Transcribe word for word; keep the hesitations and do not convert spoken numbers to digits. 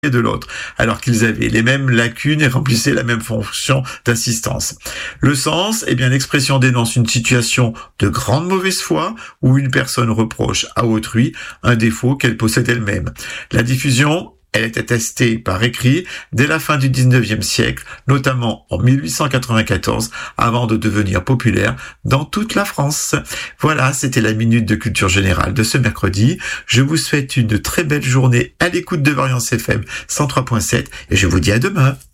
de l'autre, alors qu'ils avaient les mêmes lacunes et remplissaient la même fonction d'assistance. Le sens, eh bien, l'expression dénonce une situation de grande mauvaise foi où une personne reproche à autrui un défaut qu'elle possède elle-même. La diffusion, elle est attestée par écrit dès la fin du dix-neuvième siècle, notamment en mille huit cent quatre-vingt-quatorze, avant de devenir populaire dans toute la France. Voilà, c'était la Minute de Culture Générale de ce mercredi. Je vous souhaite une très belle journée à l'écoute de Variance F M cent trois point sept et je vous dis à demain.